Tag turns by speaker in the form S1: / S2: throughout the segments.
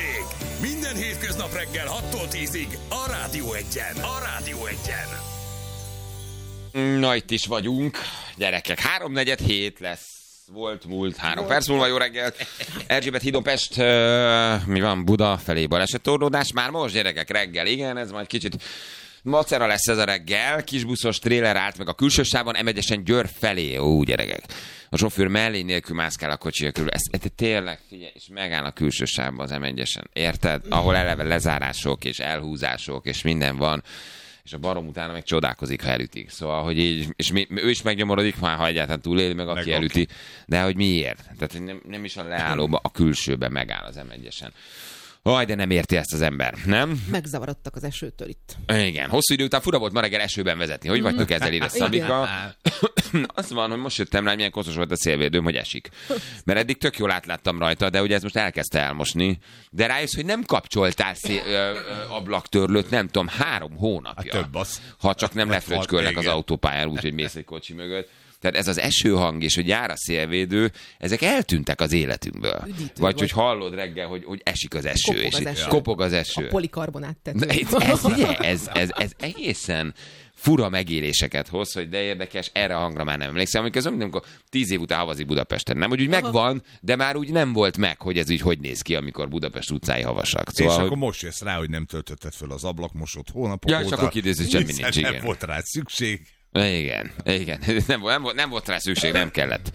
S1: Hőség! Minden hétköznap reggel 6-tól 10-ig a Rádió Egyen. A Rádió Egyen.
S2: Na, itt is vagyunk. Gyerekek, 3-4-7 lesz. Volt múlt 3 perc múlva, jó reggel. Erzsébet hídon Pest, mi van, Buda felé balesettorlódás. Már most, gyerekek, reggel, igen, ez majd kicsit macera lesz ez a reggel. Kisbuszos tréler állt meg a külső sávon, M1-esen Győr felé. Ó, gyerekek. A sofőr mellé nélkül mászkál a kocsi körül. Ez tényleg, figyelj, és megáll a külső sávban az M1-esen. Érted? Ahol eleve lezárások és elhúzások és minden van. És a barom utána meg csodálkozik, ha elütik. Szóval, hogy így, és ő is megnyomorodik, ha egyáltalán túléli, meg aki elüti. De hogy miért? Tehát nem is a leállóba, a külsőben megáll az M1-esen. Aj, de nem érti ezt az ember, nem?
S3: Megzavarodtak az esőtől itt.
S2: Igen, hosszú idő után fura volt ma reggel esőben vezetni. Hogy vagytok ezzel ide, Szabika? Az van, hogy most jöttem rá, milyen koszos volt a szélvédőm, hogy esik. Mert eddig tök jól átláttam rajta, de ugye ez most elkezdte elmosni. De rájössz, hogy nem kapcsoltál ablaktörlőt, nem tudom, 3 hónapja.
S4: Hát több az.
S2: Ha csak nem lefröcskölnek az autópályán úgy, hogy mész egy kocsi mögött. Tehát ez az esőhang és hogy jár a szélvédő, ezek eltűntek az életünkből.
S3: Üdítő
S2: vagy
S3: vagy.
S2: hogy hallod reggel, hogy esik az eső.
S3: Kopog az eső.
S2: Kopog az eső.
S3: A polikarbonát tető.
S2: Ez egészen fura megéléseket hoz, hogy de érdekes, erre a hangra már nem emlékszem. Amikor 10 év után havazik Budapesten. Nem, hogy úgy megvan, de már úgy nem volt meg, hogy ez úgy hogy néz ki, amikor Budapest utcái havasak.
S4: Szóval, és akkor most jössz rá, hogy nem töltötted fel az ablakmosót hónapok óta.
S2: És akkor kiderül, hogy semmi nincs, igen.
S4: Nem volt rá szükség.
S2: Igen. Nem volt rá szükség, nem kellett.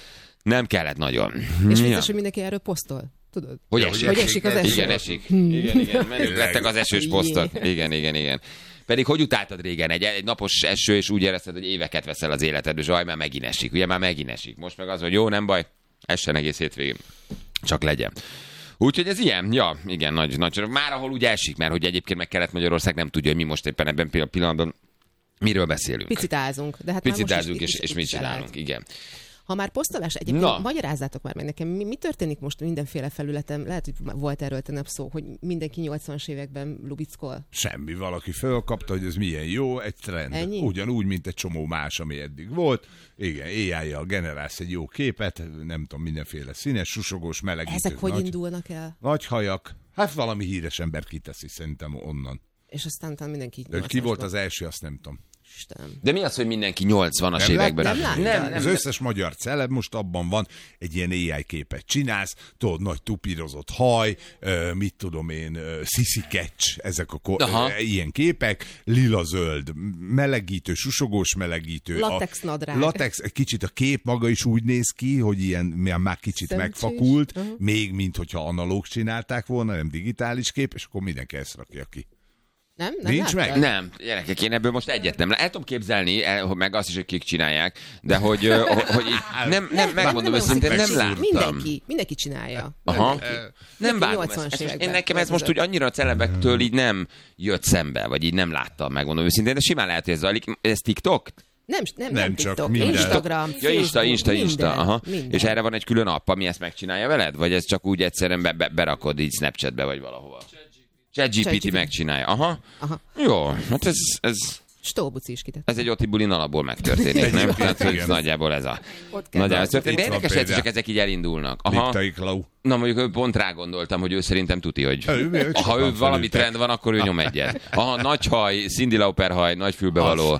S2: Nem kellett nagyon.
S3: És biztos, hogy mindenki erről posztol. Tudod?
S2: Hogy
S3: esik az eső.
S2: Igen, esik. Igen. Menők lettek az esős posztok. Igen. Pedig hogy utáltad régen egy napos eső, és úgy érezted, hogy éveket veszel az életedből, és már megint esik. Ugye már megint esik. Most meg az, hogy jó, nem baj, essen egész hétvégén. Csak legyen. Úgyhogy ez ilyen, ja, igen, nagy. Már ahol úgy esik, mert hogy egyébként meg Kelet-Magyarország nem tudja, hogy mi most éppen ebben a pillanatban miről beszélünk.
S3: Picitázunk. De hát
S2: Picitázunk, és mit csinálunk, igen.
S3: Ha már posztolás, egyébként magyarázzátok már meg nekem, mi történik most mindenféle felületen, lehet, hogy volt erről tegnap szó, hogy mindenki 80-as években lubickol.
S4: Semmi, valaki fölkapta, hogy ez milyen jó, egy trend.
S3: Ennyi?
S4: Ugyanúgy, mint egy csomó más, ami eddig volt. Igen, AI-jal generálsz egy jó képet, nem tudom, mindenféle színes, susogós, melegítő.
S3: Ezek hogy indulnak el?
S4: Nagy hajak. Hát valami híres ember kiteszi szerintem onnan.
S3: És aztán mindenki...
S4: De ki volt az első, azt nem tudom.
S3: Istenem.
S2: De mi az, hogy mindenki 80-as években?
S3: Nem.
S4: Az összes magyar celeb most abban van, egy ilyen AI képet csinálsz, tudod, nagy tupírozott haj, mit tudom én, sziszikecs, ezek a ilyen képek, lila-zöld, melegítő, susogós melegítő.
S3: Latex nadrág.
S4: Latex, kicsit a kép maga is úgy néz ki, hogy ilyen már kicsit
S3: Szemcsés.
S4: megfakult, még mint hogyha analóg csinálták volna, nem digitális kép, és akkor mindenki ezt rakja ki.
S3: Nem
S4: Nincs
S3: láttad?
S4: meg?
S2: Nem, gyerekek, én ebből most egyet nem. El tudom képzelni, meg azt is, hogy kik csinálják, de hogy így, nem, megmondom őszintén, nem láttam.
S3: Mindenki csinálja.
S2: Aha. Nem
S3: Mindenki
S2: vágom
S3: 80-as
S2: ezt.
S3: években.
S2: Én nekem ez most úgy annyira a celebektől így nem jött szembe, vagy így nem láttam, megmondom őszintén, de simán lehet, hogy ez zajlik. Ez TikTok?
S4: Nem csak
S3: TikTok,
S4: minden.
S3: Instagram,
S2: Ja,
S3: Facebook,
S2: Insta, aha.
S3: minden.
S2: És erre van egy külön app, ami ezt megcsinálja veled? Vagy ez csak úgy egyszerűen berakod így Snapchatbe, vagy valahova? ChatGPT megcsinálja. Aha. Jó, hát ez
S3: Stolbuci is kitett.
S2: ez egy Oti bulin alapból megtörténik, nem? Hát, hogy nagyjából ez a... Nagyjából ez történik. De érdekes, hogy csak ezek így elindulnak. Aha.
S4: Liptai Klau.
S2: Na mondjuk pont rá gondoltam, hogy ő szerintem tuti, hogy ha ő valami trend van, akkor ő nyom egyet. Aha, nagy haj, Cindy Lauper haj, nagy fülbevaló.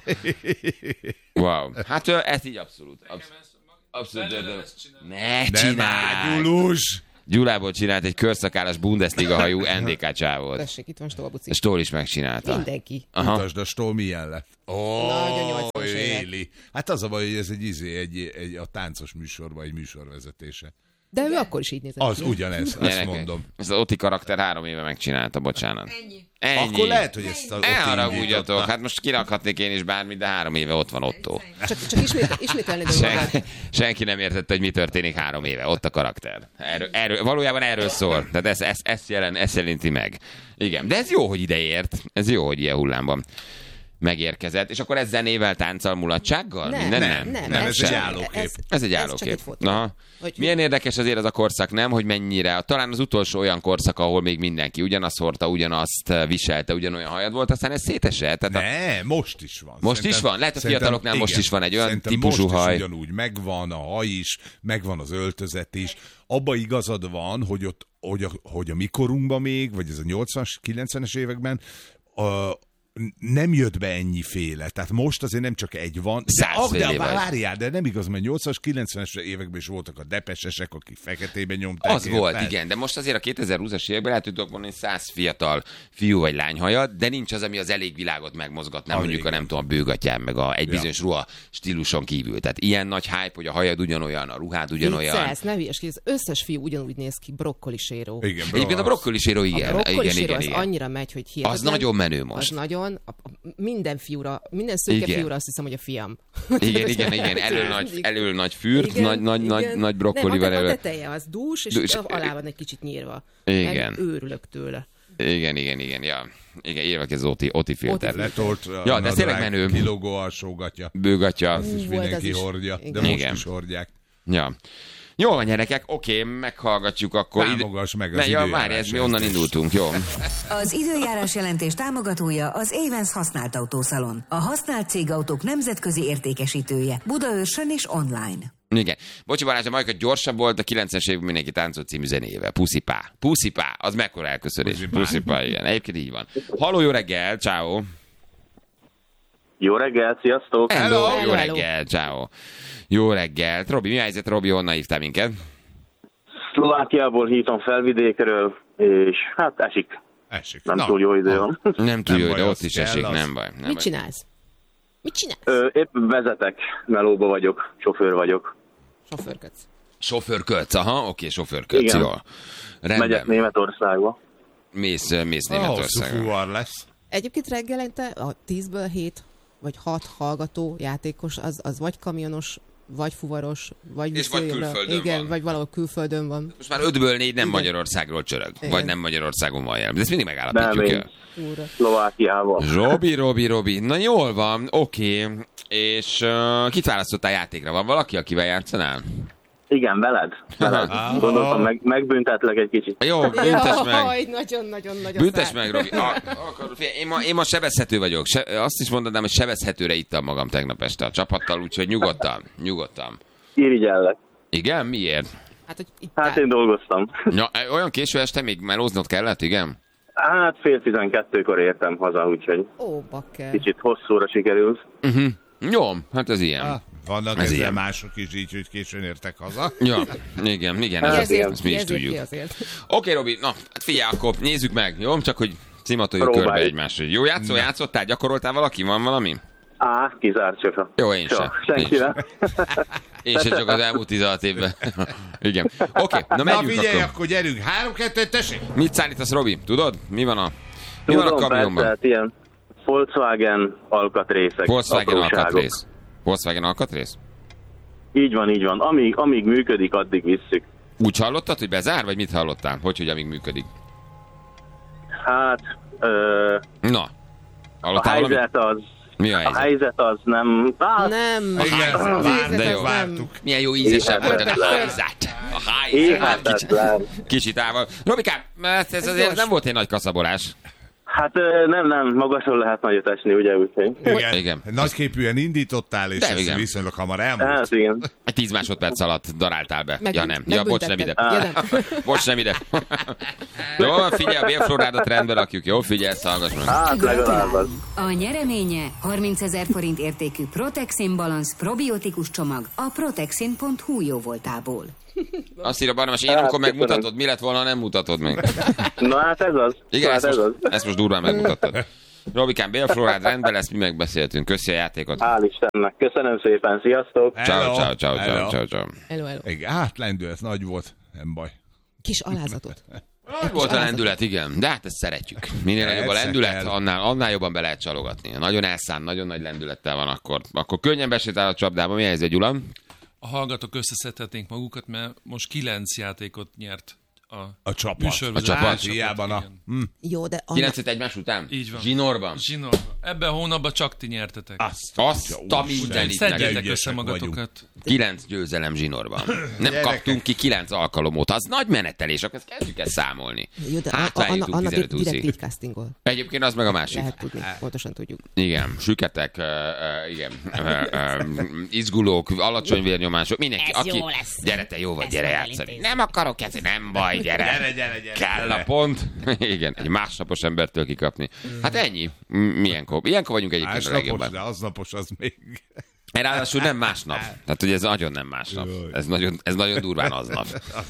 S2: Wow. Hát ez így abszolút. Abszolút. Ne csinálj! Gyulából csinált egy körszakállas Bundesliga hajú NDK csávót.
S3: Tessék, itt van Stolbuci.
S2: A Stól is megcsinálta.
S3: Mindenki.
S4: Mutasd a Stól milyen lett.
S3: Nagyon 80-as évek.
S4: Éli. Hát az a baj, hogy ez egy a táncos műsorban egy műsorvezetése.
S3: De ő akkor is így nézett.
S4: Az ugyanez, azt mondom.
S2: Ez az Oti karakter 3 éve megcsinálta, bocsánat. Ennyi.
S4: Akkor lehet, hogy ezt az Oti
S2: Elharagudjatok, hát most kirakhatnék én is bármit, de 3 éve ott van Otto.
S3: Csak ismételni dolgokat.
S2: Senki nem értette, hogy mi történik 3 éve. Ott a karakter. Valójában erről szól. Tehát ezt jelenti meg. Igen, de ez jó, hogy ideért. Ez jó, hogy ilyen hullámban megérkezett. És akkor ez zenével, tánccal, mulatsággal?
S3: Nem.
S4: Ez egy állókép.
S2: Ez egy állókép. Milyen érdekes azért az a korszak, nem? Hogy mennyire, talán az utolsó olyan korszak, ahol még mindenki ugyanazt hordta, ugyanazt viselte, ugyanolyan hajad volt, aztán ez szétesett.
S4: Most is van.
S2: Most is van? Lehet, a fiataloknál most is van egy olyan
S4: szerintem
S2: típusú
S4: most
S2: haj.
S4: Is ugyanúgy megvan a haj is, megvan az öltözet is. Abba igazad van, hogy ott hogy a mikorunkban még, vagy ez a 80-as, 90-es években nem jött be ennyiféle. Tehát most azért nem csak egy van. De várjál, de nem igaz, mert 80-as, 90-es években is voltak a depesesek, akik feketében nyomták.
S2: Az volt, igen, de most azért a 2020-as években lehet tudok mondani 100 fiatal fiú vagy lány hajad, de nincs az, ami az elég világot megmozgatná, mondjuk a nem tudom, a bőgatyán, meg egy bizonyos ruha stíluson kívül. Tehát ilyen nagy hype, hogy a hajad ugyanolyan, a ruhád ugyanolyan.
S3: Viccelsz, ne hülyeskedj, az összes fiú ugyanúgy néz ki, brokkoliséró.
S2: Igen, egyébként a brokkoliséró, igen.
S3: A brokkoliséró az annyira megy, hogy hihetetlen.
S2: Az nagyon menő most.
S3: Az nagyon, minden fiúra, minden szőke fiúra azt hiszem, hogy a fiam.
S2: Igen. Elől nagy fürt, nagy brokkolival elől.
S3: A teteje az dús, és alá van egy kicsit nyírva.
S2: Igen.
S3: Őrülök tőle.
S2: Igen. Ja. Igen, érvek ez Oti filter.
S4: Letolt,
S2: ja, de ez tényleg menő.
S4: Kilógó alsógatja.
S2: Bőgatja.
S4: Azt is mindenki hordja, de most is hordják.
S2: Ja. Jól van, gyerekek, oké, meghallgatjuk akkor.
S4: Támogass meg az időjárás.
S2: Várj, mi onnan indultunk, jó?
S5: Az időjárás jelentés támogatója az Evans használt autószalon. A használt cégautók nemzetközi értékesítője. Budaörsön és online.
S2: Igen. Bocsi Balázs, a Majka gyorsabb volt, a 90-es években mindenki táncolt című zenével. Puszipá, az mekkora elköszönés. Puszipá, igen. Egyébként így van. Halló, jó reggel, ciao.
S6: Jó reggel, sziasztok!
S2: Hello. Jó reggel, ciao. Jó reggelt. Robi, mi a helyzet? Robi, honnan hívtál minket?
S6: Szlovákiából hívom Felvidékről, és hát esik. Nem túl jó idő van.
S2: Nem túl jó, de ott is esik, nem baj.
S3: Mit csinálsz?
S6: Épp vezetek, melóba vagyok, sofőr vagyok.
S3: Sofőrködsz.
S2: Aha, oké, sofőrködsz, jó. Rendben.
S6: Megyek Németországba.
S2: Mész Németországba.
S4: Fuvar lesz.
S3: Egyébként reggelente a 10-ből 7 vagy 6 hallgató játékos, az vagy kamionos, vagy fuvaros, vagy
S2: külföldön
S3: igen,
S2: van.
S3: Vagy valahol külföldön van.
S2: Most már 5-ből 4 nem Magyarországról csörög. Igen. Vagy nem Magyarországon van jelen. De ezt mindig megállapítjuk.
S6: Szlovákiával.
S2: Robi. Na jól van, oké. És kit választottál játékra? Van valaki, akivel játszanál?
S6: Igen, veled. Gondoltam, megbüntetlek egy kicsit.
S2: Jó, büntess meg.
S3: Nagyon.
S2: Büntess meg, Robi. Én ma sebezhető vagyok. Azt is mondanám, hogy sebezhetőre ittam magam tegnap este a csapattal, úgyhogy nyugodtan.
S6: Irigyellek.
S2: Igen? Miért?
S6: Hát én dolgoztam.
S2: Ja, olyan késő este még melóznod kellett, igen?
S6: Hát 11:30-kor értem haza, úgyhogy kicsit hosszúra sikerült.
S2: Jó, hát ez ilyen.
S4: Vannak
S2: ez
S4: ezzel
S2: ilyen.
S4: mások is így, hogy későn értek haza.
S2: Ja, igen, ezt mi is tudjuk. Oké, Robi, na, hát figyelj, akkor nézzük meg, jó? Csak hogy cimatoljuk körbe egymásra. Jó, játszottál, gyakoroltál valaki? Van valami?
S6: Kizárt csak.
S2: Jó, én sem.
S6: Senkivel.
S2: Én sem, csak az elmúlt 16 évben. Igen. Oké, na megyünk.
S4: Na figyelj, akkor gyerünk. 3-2, tessék.
S2: Mit szállítasz, Robi? Tudod? Mi van a kamionban?
S6: Persze, ilyen Volkswagen alkatrészek.
S2: Volkswagen alkatrész?
S6: Így van. Amíg működik, addig visszük.
S2: Úgy hallottad, hogy bezár, vagy mit hallottál? Hogy amíg működik?
S6: Hát...
S2: Na.
S6: A helyzet az...
S2: Mi a helyzet?
S6: A helyzet az nem...
S3: Nem.
S2: De jó.
S4: Vártuk.
S2: Milyen jó ízesen mondtad a helyzet. A helyzet. Kicsit ával. Robikám, ez azért nem volt egy nagy kaszabolás.
S6: Hát nem, magasról lehet nagyot esni, ugye, úgyhogy.
S2: Igen.
S4: Nagyképűen indítottál, és ez viszonylag hamar elmúlt.
S6: Hát igen.
S2: Egy 10 másodperc alatt daráltál be. Ja nem. Ja, bocs, nem ide. Bocs, nem ide. Jó, figyelj, a bélflórádat rendbe rakjuk. Jó, figyelj, hallgass meg.
S6: Hát legalább az.
S5: A nyereménye 30 000 forint értékű Protexin Balance probiotikus csomag a protexin.hu jóvoltából.
S2: Azt írja Barnabás, én amikor megmutatod, mi lett volna, ha nem mutatod meg.
S6: Na hát ez az.
S2: Igen, ezt most durván megmutattad. Robikám, bélflórád rendben lesz, mi megbeszéltünk. Köszi a játékot.
S6: Hál' Istennek. Köszönöm szépen, sziasztok.
S2: Ciao.
S3: Hello.
S4: Hát lendület nagy volt, nem baj.
S3: Kis alázatot.
S2: Nagy volt a lendület, igen. De hát ezt szeretjük. Minél nagyobb a lendület, annál jobban be lehet csalogatni. Nagyon elszán, nagyon nagy lendülettel van akkor könnyen besétál a csapdába. Mi a helyzet, Gyula?
S7: A hallgatók összeszedhetnénk magukat, mert most 9 játékot nyert
S4: a csapat.
S2: A csapat.
S4: Hiába.
S3: Jó, de
S2: 9 egymás után?
S7: Így van.
S2: Zsinórban.
S7: Ebben a hónapban csak ti nyertetek.
S2: Azt a mindenit.
S7: Szedjétek össze magatokat.
S2: 9 győzelem zsinórban. Nem kaptunk ki 9 alkalomot. Az nagy menetelés, akkor ezt kezdjük el számolni.
S3: Jó, de annak direkt így castingol.
S2: Egyébként az meg a másik.
S3: Lehet tudni, pontosan tudjuk.
S2: Igen, süketek, igen, izgulók, alacsony vérnyomások, mindenki,
S8: ez
S2: aki...
S8: jó lesz.
S2: Gyere, te jó vagy,
S8: Ezt
S2: gyere
S8: meg
S2: játszani.
S8: elintézni.
S2: Nem akarok ezt, nem baj, gyere. Kell a pont. Igen, egy másnapos embertől kikapni. Hát ennyi. Ilyenkor vagyunk egyébként a legjobban.
S4: De aznapos az még...
S2: Ráadásul nem másnap. Tehát, hogy ez nagyon nem másnap. Ez nagyon durván aznap.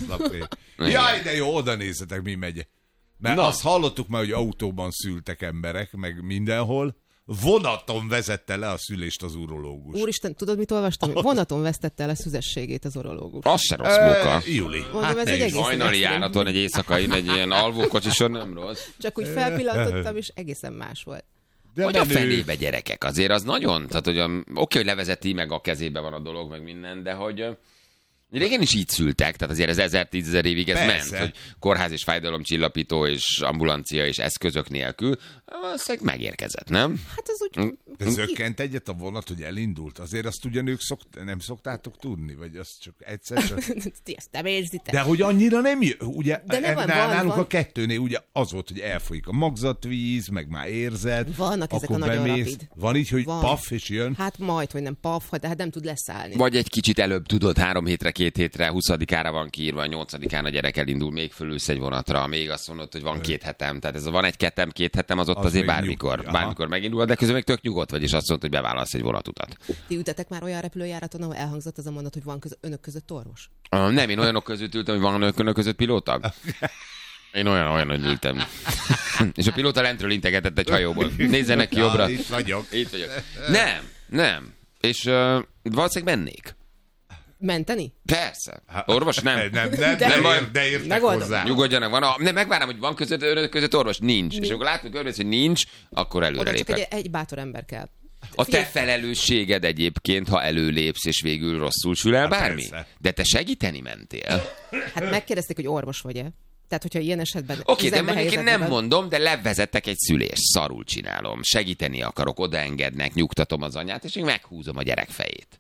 S4: Jaj, de jó, oda nézzetek, mi megy. Mert azt hallottuk már, hogy autóban szültek emberek, meg mindenhol. Vonaton vezette le a szülést az urológus.
S3: Úristen, tudod, mit olvastam? Vonaton vesztette el a szüzességét az urológus.
S2: Az se rossz munka.
S4: Júli.
S3: Mondom, ez egy egészen
S2: Hajnali
S3: extrém.
S2: járaton egy éjszakai, egy ilyen alvókocsison nem rossz.
S3: Csak úgy felpillantottam, és egészen más volt.
S4: De
S2: Hogy a fenébe gyerekek, azért az nagyon, tehát hogy oké, hogy levezeti, meg a kezébe van a dolog, meg minden, de hogy régen is így szültek, tehát azért ez 1000-10 évig ez
S4: Persze.
S2: ment, hogy kórház és fájdalomcsillapító és ambulancia és eszközök nélkül, azt megérkezett, nem?
S3: Hát az úgy...
S4: De zökkent egyet a vonat, hogy elindult. Azért azt ugyanők nem szoktátok tudni? Vagy azt csak egyszer csak...
S3: Ti ezt nem érzitek.
S4: De hogy annyira nem jön. Ugye
S3: De nem van,
S4: nálunk
S3: van.
S4: a kettőnél ugye az volt, hogy elfolyik a magzatvíz, meg már érzed.
S3: Vannak ezek a
S4: akkor
S3: nagyon
S4: bemész.
S3: rapid.
S4: Van így, hogy
S3: Van.
S4: paf, és jön.
S3: Hát majd, hogy nem paf, de hát nem tud leszállni.
S2: Vagy egy kicsit előbb tudod, 3 hétre, 2 hétre, 20-ára van kiírva, 8-án a gyerek elindul, még fölülsz egy vonatra, még azt mondod, hogy van 2 hetem. Tehát ez a van egy 2 hetem, az ott
S4: Az
S2: azért
S4: még
S2: bármikor megindul, de közben még tök nyugodt vagy, és azt mondod, hogy bevállalsz egy vonatutat.
S3: Ti ültetek már olyan repülőjáraton, ahol elhangzott az a mondat, hogy van önök között orvos?
S2: Nem, én olyanok között ültem, hogy van önök között pilóta. Én olyan, hogy ültem. És a pilóta lentről integetett egy hajóból. Nézzenek ki jobbra.
S4: Itt vagyok.
S2: Itt vagyok. Nem. És valószínűleg mennék.
S3: Menteni?
S2: Persze. Orvos nem.
S4: Nem
S2: baj.
S4: de értek
S3: Megoldom.
S4: hozzá.
S2: Nyugodjanak, megvárom, hogy van önök között orvos. Nincs. És akkor látod, hogy nincs, akkor
S3: Oda csak
S2: előrelépek.
S3: egy bátor ember kell.
S2: A te felelősséged egyébként, ha előlépsz, és végül rosszul sül el bármi.
S4: persze.
S2: De te segíteni mentél.
S3: Hát megkérdezték, hogy orvos vagy-e. Tehát, hogyha ilyen esetben...
S2: Oké, de
S3: üzembe
S2: mondjuk én
S3: helyzetben
S2: nem
S3: vagy-
S2: mondom, de levezettek egy szülést, szarul csinálom, segíteni akarok, odaengednek, nyugtatom az anyát, és én meghúzom a gyerek fejét.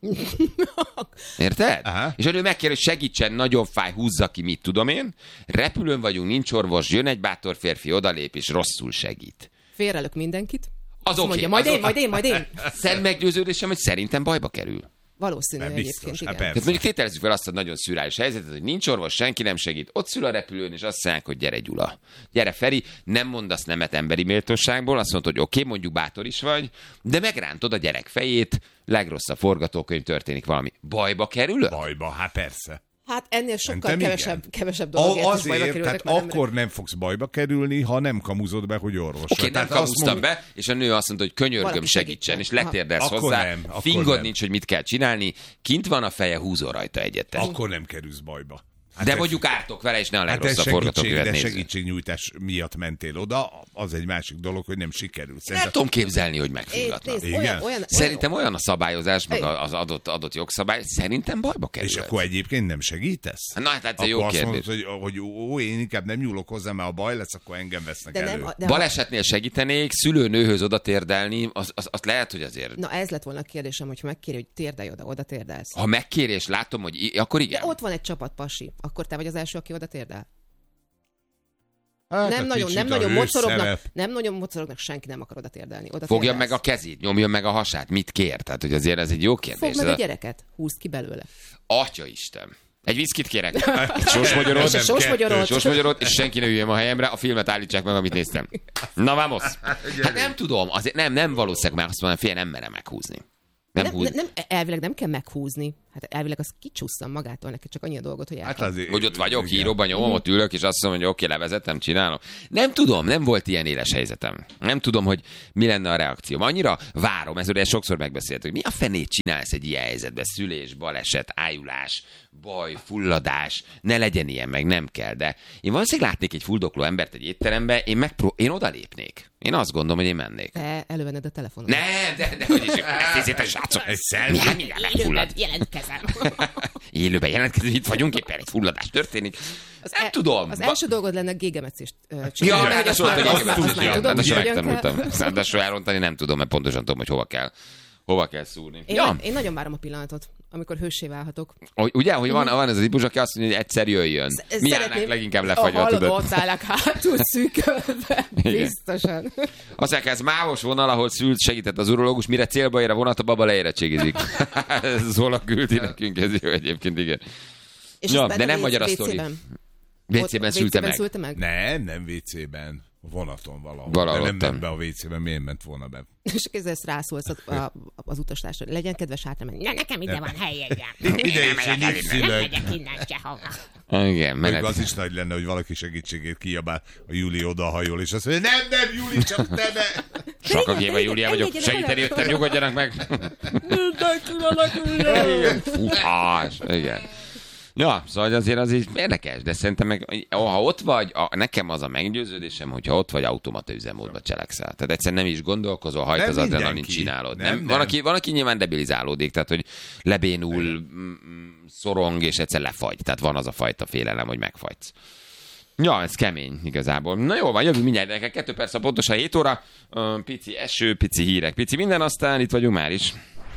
S2: Érted?
S4: Aha.
S2: És ő megkér, hogy segítsen, nagyon fáj, húzza ki, mit tudom én. Repülőn vagyunk, nincs orvos, jön egy bátor férfi, odalép, és rosszul segít.
S3: Félrelök mindenkit.
S2: Az
S3: Azt
S2: oké.
S3: mondja,
S2: Az
S3: majd én.
S2: Szent meggyőződésem, hogy szerintem bajba kerül.
S3: Valószínű
S4: Biztos,
S3: egyébként, igen.
S4: persze.
S2: Tehát mondjuk tételezzük fel azt a nagyon szürreális helyzetet, hogy nincs orvos, senki nem segít, ott szül a repülőn, és azt mondják, hogy gyere Gyula. Gyere Feri, nem mondasz nemet emberi méltóságból, azt mondod, hogy oké, mondjuk bátor is vagy, de megrántod a gyerek fejét, legrosszabb forgatókönyv, történik valami. Bajba kerülök?
S4: Bajba, hát persze.
S3: Hát ennél sokkal
S4: Szerintem
S3: kevesebb dologért is bajba
S4: Azért,
S3: kerültek
S4: tehát
S3: már
S4: akkor nem fogsz bajba kerülni, ha nem kamuzod be, hogy orvos
S2: Oké,
S4: vagy.
S2: nem
S4: Tehát azt
S2: kamusztam
S4: mondod-
S2: be, és a nő azt mondta, hogy könyörgöm,
S3: Valaki
S2: segítsen, és
S3: segítsen.
S2: letérdelsz
S4: Akkor
S2: hozzá,
S4: nem, akkor
S2: fingod
S4: nem.
S2: nincs, hogy mit kell csinálni, kint van a feje, húzol rajta egyet.
S4: Akkor nem kerülsz bajba. Hát
S2: De
S4: ez-
S2: mondjuk ártok vele, és ne a
S4: Hát de
S2: legrosszabb forgatókönyvet
S4: de
S2: nézzük.
S4: segítségnyújtás miatt mentél oda, az egy másik dolog, hogy nem sikerült.
S2: Nem
S4: Szerintem
S2: tudom képzelni, hogy
S3: Nézd,
S2: megfulladnak.
S4: Igen?
S2: Szerintem olyan a szabályozás, meg az adott jogszabály, szerintem bajba kerül.
S4: és akkor egyébként nem segítesz?
S2: Na, hát ez egy
S4: Akkor
S2: jó
S4: azt
S2: kérdés.
S4: mondod, hogy én inkább nem nyúlok hozzá, mert ha baj lesz, akkor engem vesznek
S3: De
S4: elő.
S3: nem, de
S2: Balesetnél segítenék, szülőnőhöz oda térdelni, az lehet, hogy azért.
S3: Na ez lett volna a kérdésem, hogy megkéri, hogy térdelj oda térdelsz.
S2: Ha megkérés látom, hogy akkor
S3: De
S2: igen.
S3: ott van egy csapat pasi, akkor te vagy az első, aki oda térdel.
S4: Hát,
S3: Nem
S4: a
S3: nagyon,
S4: kicsit
S3: nem
S4: a
S3: nagyon mocorognak,
S4: hőszerep.
S3: nem nagyon mocorognak, senki nem akar oda térdelni. Oda
S2: Fogja
S3: térdelsz.
S2: meg a kezét, nyomjon meg a hasát, mit kér? Tehát, hogy azért ez egy jó kérdés.
S3: Fogd meg a gyereket, húzd ki belőle.
S2: Atya Isten. Egy viszkit kérek. Egy sósmagyarót.
S3: És a sósmagyarót.
S2: Sósmagyarót, és senki ne üljön a helyemre, a filmet állítsák meg, amit néztem. Na, vamos. Hát nem tudom, azért nem valószínűleg már azt mondom, fél nem merem meghúzni.
S3: Elvileg nem kell meghúzni. Hát elvileg az kicsusszan magától, neki csak annyi a dolgot, hogy
S4: Hát
S3: elkap.
S4: azért,
S2: Hogy ott vagyok,
S4: igen.
S2: híróban nyomom, ott ülök, és azt mondom, hogy oké, levezetem, csinálom. Nem tudom, nem volt ilyen éles helyzetem. Nem tudom, hogy mi lenne a reakcióm. Annyira várom, ezt sokszor megbeszéltük, hogy mi a fenét csinálsz egy ilyen helyzetben? Szülés, baleset, ájulás, baj, fulladás, ne legyen ilyen, meg nem kell. De én valószínűleg látnék egy fuldokló embert egy étterembe, én odalépnék. Én azt gondolom, hogy én mennék.
S3: Te elővenned a telefonot.
S2: Nem, de hogy is, ezt hiszétek, srácok.
S4: Egy selfie.
S2: Mindjárt megfullad.
S8: Jelentkezz.
S3: jelentkezem.
S2: Élőben jelentkezünk, itt vagyunk, éppen egy fulladás történik. Nem tudom.
S3: Az első dolgod lenne gégemetszést
S2: csinálni. Ja, ráadásul megtanultam. Ráadásul elrontani nem tudom, mert pontosan tudom, hogy hova kell szúrni.
S3: Én nagyon várom a pillanatot, amikor hőssé válhatok.
S2: Ugye, hogy van ez az típus, aki azt mondja, hogy egyszer jöjjön. Mi állnánk leginkább lefagyva, tudod?
S3: Ott állnak hátul szűkölve. Biztosan.
S2: Aztán ez mávos vonal, ahol segített az urológus, mire célba ér a vonat, a baba leérettségizik. Ez Zola küldi nekünk, ez jó egyébként, igen. De nem magyar a sztori. WC-ben szülte meg?
S4: Nem WC-ben. A vonaton valahol. De nem be a WC-ben, miért ment volna be?
S3: És ezt rászólsz az utastársra. Legyen kedves hátra menni. Nekem ide van helyegyem.
S4: Ide is egy nyugszülök.
S3: Nem megyek innen sehova.
S2: Igen,
S4: még az is nagy lenne, hogy valaki segítségét kiabál, a Júli odahajol, és azt mondja, nem, Júli, csak te ne!
S2: Sokkal kéve Júlia vagyok, segíteni jöttem, nyugodjanak meg! Futás, igen. Ja, szóval azért az így érdekes, de szerintem meg, ha ott vagy, nekem az a meggyőződésem, hogyha ott vagy, automata üzemmódba cselekszel. Tehát egyszerűen nem is gondolkozol, hajt az adrenalin csinálod. Nem. Van, aki nyilván debilizálódik, tehát hogy lebénul, szorong, és egyszer lefagy. Tehát van az a fajta félelem, hogy megfagysz. Ja, ez kemény igazából. Na jó van, jövünk mindjárt, neked 2 perc, pontosan 7 óra, pici eső, pici hírek, pici minden, aztán itt vagyunk már is.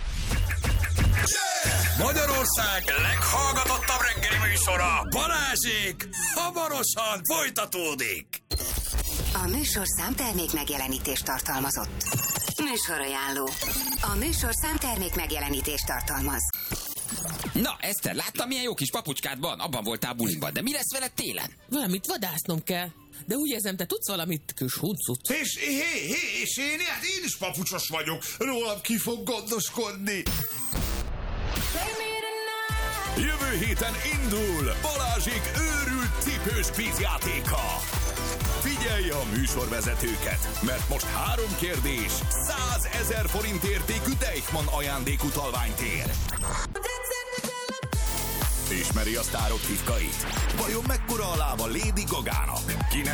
S1: Magyarország leghallgatottabb reggeli műsora, Balázsék, hamarosan folytatódik.
S5: A műsorszám termék megjelenítést tartalmazott. Műsorajánló. A műsorszám termék megjelenítést tartalmaz.
S8: Na, Eszter, láttam, milyen jó kis papucskád van? Abban voltál buliban, de mi lesz veled télen?
S9: Valamit vadásznom kell. De úgy érzem, te tudsz valamit, kis huncut.
S10: És én is papucsos vagyok. Rólam ki fog gondoskodni.
S1: Jövő héten indul Balázsék őrült cipős kvízjátéka. Figyelj a műsorvezetőket, mert most 3 kérdés, 100 000 forint értékű Deichmann ajándékutalványt ér. Ismeri a sztárok titkait? Vajon mekkora a lába Lady Gagának? Kinek